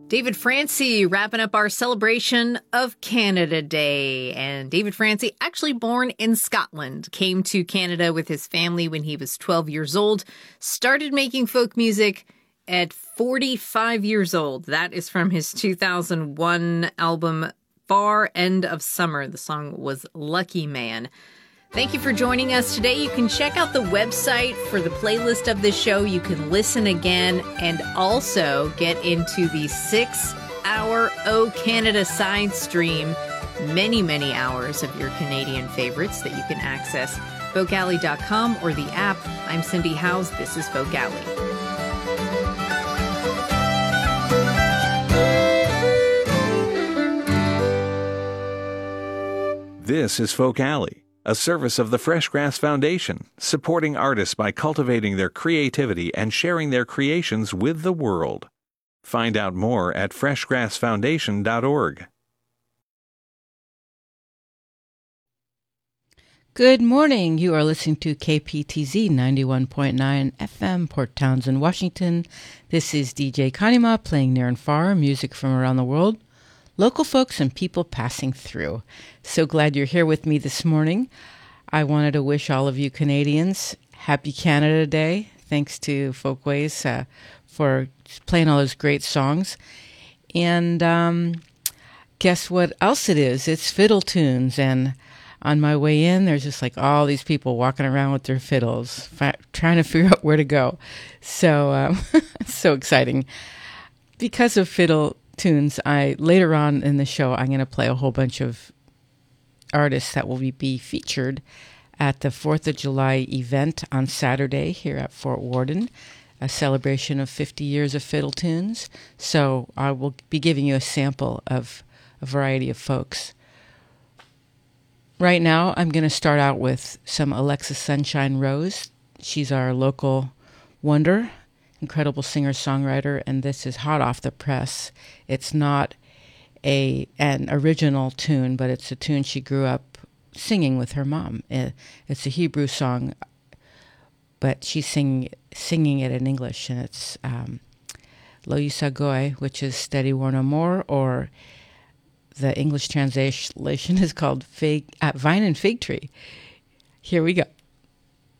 David Francie wrapping up our celebration of Canada Day. And David Francie, actually born in Scotland, came to Canada with his family when he was 12 years old, started making folk music at 45 years old. That is from his 2001 album, Far End of Summer. The song was Lucky Man. Thank you for joining us today. You can check out the website for the playlist of this show. You can listen again and also get into the 6-hour O Canada side stream. Many, many hours of your Canadian favorites that you can access. Vocalley.com or the app. I'm Cindy Howes. This is Vocalley. This is Vocalley, a service of the Fresh Grass Foundation, supporting artists by cultivating their creativity and sharing their creations with the world. Find out more at freshgrassfoundation.org. Good morning. You are listening to KPTZ 91.9 FM, Port Townsend, Washington. This is DJ Kanima playing near and far music from around the world. Local folks and people passing through. So glad you're here with me this morning. I wanted to wish all of you Canadians Happy Canada Day. Thanks to Folkways for playing all those great songs. And guess what else it is? It's fiddle tunes. And on my way in, there's just like all these people walking around with their fiddles, trying to figure out where to go. So, so exciting. Because of fiddle tunes, later on in the show, I'm going to play a whole bunch of artists that will be featured at the 4th of July event on Saturday here at Fort Worden, a celebration of 50 years of fiddle tunes. So I will be giving you a sample of a variety of folks. Right now, I'm going to start out with some Alexis Sunshine Rose. She's our local wonder, incredible singer-songwriter, and this is hot off the press. It's not an original tune, but it's a tune she grew up singing with her mom. It's a Hebrew song, but she's singing it in English, and it's Lo Yisa Goy, which is Steady War No More, or the English translation is called Vine and Fig Tree. Here we go.